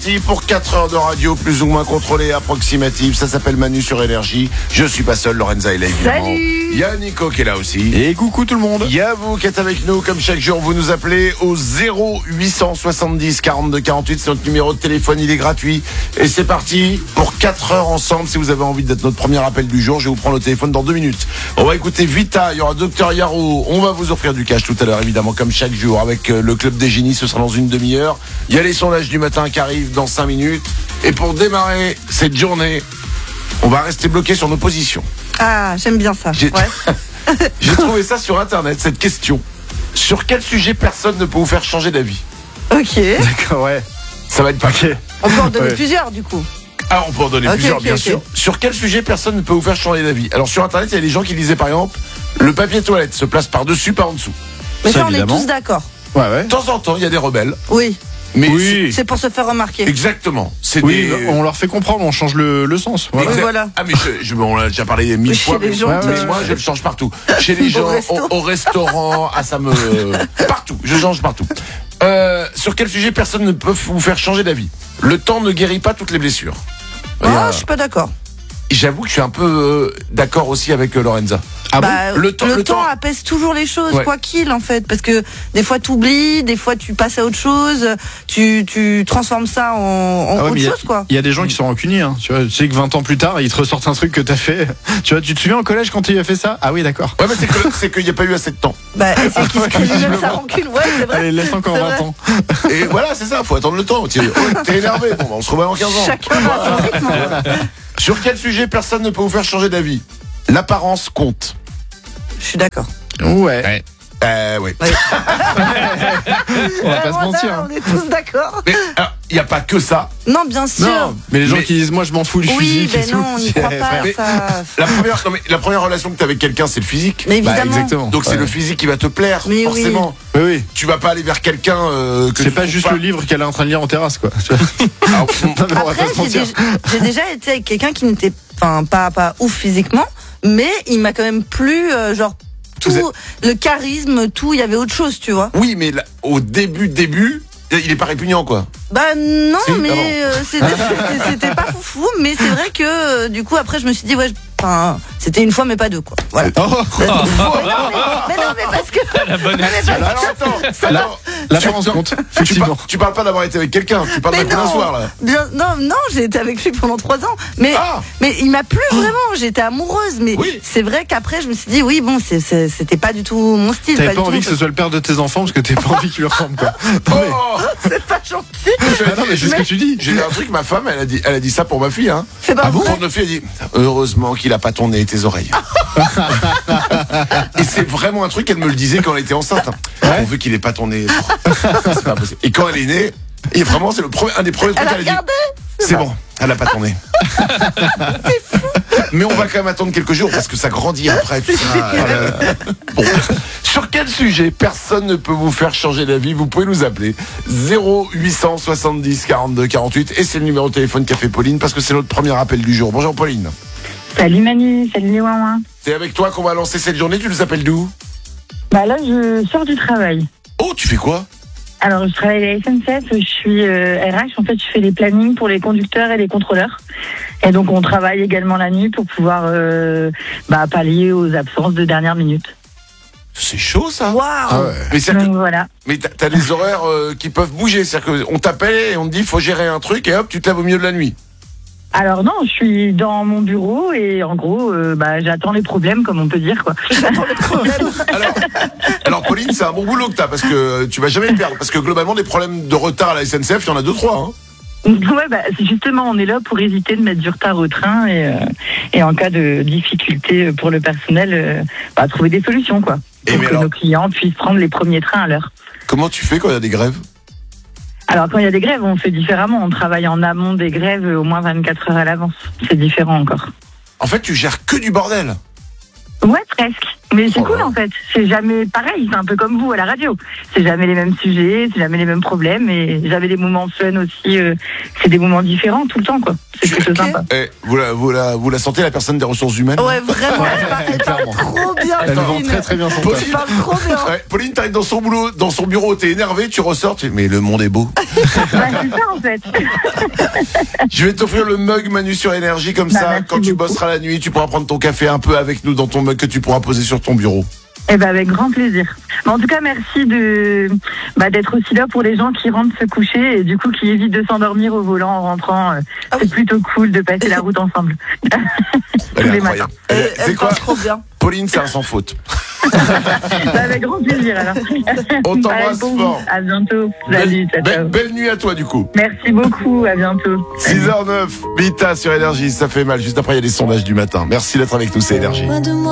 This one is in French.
parti pour 4 heures de radio plus ou moins contrôlée et approximative. Ça s'appelle Manu sur Énergie. Je suis pas seul, Lorenza est là évidemment. Salut. Il y a Nico qui est là aussi. Et coucou tout le monde. Il y a vous qui êtes avec nous comme chaque jour. Vous nous appelez au 0870 42 48. C'est notre numéro de téléphone, il est gratuit. Et c'est parti pour 4 heures ensemble. Si vous avez envie d'être notre premier appel du jour, je vais vous prendre le téléphone dans 2 minutes. On va écouter Vita, il y aura Dr Yaro. On va vous offrir du cash tout à l'heure évidemment comme chaque jour avec le Club des Génies. Ce sera dans une demi-heure. Il y a les sondages du matin qui arrivent dans 5 minutes. Et pour démarrer cette journée, on va rester bloqué sur nos positions. Ah, j'aime bien ça. J'ai trouvé ça sur internet, cette question. Sur quel sujet personne ne peut vous faire changer d'avis? Ok. D'accord, ouais. Ça va être pas clair. On peut en donner plusieurs du coup. Ah, on peut en donner plusieurs, bien sûr. Sur quel sujet personne ne peut vous faire changer d'avis? Alors sur internet, il y a des gens qui disaient par exemple, le papier toilette se place par-dessus, pas en dessous. Mais ça, on évidemment. est tous d'accord. Ouais. De temps en temps, il y a des rebelles. Oui. Mais Oui. C'est pour se faire remarquer. exactement. C'est Oui, des... on leur fait comprendre, on change le sens. Voilà. Oui, voilà. Ah mais on l'a déjà parlé 1000 Oui, fois, chez les gens, mais moi je le change partout. Chez les gens, au restaurant, partout, je change partout. Sur quel sujet personne ne peut vous faire changer d'avis? Le temps ne guérit pas toutes les blessures. Ah, je suis pas d'accord. J'avoue que je suis un peu d'accord aussi avec Lorenza. Ah bon? Le temps apaise toujours les choses, Ouais. quoi qu'il en fait. Parce que des fois t'oublies, des fois tu passes à autre chose, tu transformes ça en Ah ouais, autre mais chose, quoi. Il y a des gens qui sont rancuniers, hein. Tu vois, tu sais que 20 ans plus tard, ils te ressortent un truc que t'as fait. Tu vois, tu te souviens au collège quand il a fait ça? Ah oui, d'accord. Ouais, mais c'est qu'il n'y a pas eu assez de temps. Bah, et c'est qu'il se crée visiblement. même sa rancune, ouais, c'est vrai. Allez, laisse encore C'est 20 vrai. ans. Et voilà, c'est ça, faut attendre le temps. T'es énervé, bon, on se revoit dans 15 ans. Chacun a son rythme. Sur quel sujet personne ne peut vous faire changer d'avis? L'apparence compte. Je suis d'accord. Ouais. Oui. On va pas se mentir. hein. On est tous d'accord. Mais il n'y a pas que ça. Non, bien sûr. Non, mais les gens Mais- qui disent moi je m'en fous du Oui, physique et ben tout. non, on n'y croit pas à Mais- ça. La première relation que tu as avec quelqu'un, c'est le physique. Mais Bah, évidemment. exactement. Donc c'est Ouais. le physique qui va te plaire, Mais forcément. Oui. Tu vas pas aller vers quelqu'un que C'est tu pas trouves juste le livre qu'elle est en train de lire en terrasse, quoi. Tu vois. Alors, Non, mais on va Après, pas se mentir. j'ai déjà été avec quelqu'un qui n'était pas ouf physiquement, mais il m'a quand même plu, genre, tout, Vous le charisme, tout, il y avait autre chose, tu vois. oui, mais là, au début, il est pas répugnant, quoi. Bah non, Si, mais ah bon. c'était pas foufou, mais c'est vrai que du coup après je me suis dit c'était une fois mais pas deux, quoi. Voilà. Oh, mais non, mais parce que Alors attends, l'apparence compte, effectivement. tu parles pas d'avoir été avec quelqu'un, tu parles Mais d'un non. soir, là. non, j'ai été avec lui pendant 3 ans, mais Ah. mais il m'a plu vraiment, j'étais amoureuse, mais Oui. c'est vrai qu'après je me suis dit oui bon c'était pas du tout mon style. T'avais du pas envie tout. que ce soit le père de tes enfants parce que t'as pas envie qu'il leur ressemble, quoi. Non, mais- Oh C'est pas gentil. Ah non, mais c'est ce que tu dis. J'ai dit un truc, ma femme, elle a dit ça pour ma fille, hein. C'est pas vrai. Pour notre fille, elle dit heureusement qu'il a pas ton nez et tes oreilles. Et c'est vraiment un truc qu'elle me le disait quand elle était enceinte. On veut qu'il ait pas ton nez. C'est pas possible. Et quand elle est née, et vraiment c'est un des premiers trucs Elle a qu'elle a dit. regardé. C'est bon, elle a pas ton nez. Mais on va quand même attendre quelques jours parce que ça grandit après. Tout ça. Bon. Sur quel sujet personne ne peut vous faire changer d'avis? Vous pouvez nous appeler 0870 42 48 et c'est le numéro de téléphone qu'a fait Pauline parce que c'est notre premier appel du jour. Bonjour Pauline. Salut Manu, salut les ouin. C'est avec toi qu'on va lancer cette journée. Tu nous appelles d'où? Bah là, je sors du travail. Oh, tu fais quoi? Alors, je travaille à la SNCF, je suis RH. En fait, je fais les plannings pour les conducteurs et les contrôleurs. Et donc, on travaille également la nuit pour pouvoir pallier aux absences de dernière minute. C'est chaud ça. Waouh. Ah ouais. Mais, Donc voilà. mais t'as des horaires qui peuvent bouger. C'est-à-dire qu'on t'appelle et on te dit faut gérer un truc et hop, tu te lèves au milieu de la nuit. Alors non, je suis dans mon bureau et en gros, j'attends les problèmes, comme on peut dire, quoi. Alors Pauline, c'est un bon boulot que t'as parce que tu vas jamais le perdre. Parce que globalement, des problèmes de retard à la SNCF, il y en a 2-3. Hein. Ouais, c'est justement, on est là pour éviter de mettre du retard au train et en cas de difficulté pour le personnel, trouver des solutions, quoi. Et Pour mais que alors- nos clients puissent prendre les premiers trains à l'heure. Comment tu fais quand il y a des grèves? Alors, quand il y a des grèves, on fait différemment. On travaille en amont des grèves au moins 24 heures à l'avance. C'est différent encore. En fait, tu gères que du bordel. Ouais, presque. Mais c'est Oh cool là. en fait, c'est jamais pareil, c'est un peu comme vous à la radio. C'est jamais les mêmes sujets, c'est jamais les mêmes problèmes et j'avais des moments fun aussi, c'est des moments différents tout le temps quoi. C'est plutôt Ok. sympa. Vous la sentez, la personne des ressources humaines? Ouais, vraiment, elle parle clairement. trop bien, Elle vend Pauline. très très bien son Pauline. taf. Elle parle trop bien. Ouais, Pauline, t'arrives dans son bureau, t'es énervé, tu ressors, tu dis, mais le monde est beau. Bah, c'est ça en fait. Je vais t'offrir le mug Manu sur Énergie, comme Bah, ça, merci quand tu beaucoup. bosseras la nuit, tu pourras prendre ton café un peu avec nous dans ton mug que tu pourras poser sur ton bureau. Eh ben avec grand plaisir. Mais en tout cas, merci d'être aussi là pour les gens qui rentrent se coucher et du coup qui évitent de s'endormir au volant en rentrant. C'est plutôt cool de passer la route ensemble. Elle est les incroyable. Elle C'est quoi parle trop bien. Pauline, c'est un sans faute. Bah, avec grand plaisir alors. On t'embrasse Allez, bon, fort. À bientôt. Salut, ciao, ciao. Belle nuit à toi, du coup. Merci beaucoup, à bientôt. 6h09, Vita sur Énergie, ça fait mal. Juste après, il y a les sondages du matin. Merci d'être avec nous, c'est Énergie. Loin de moi.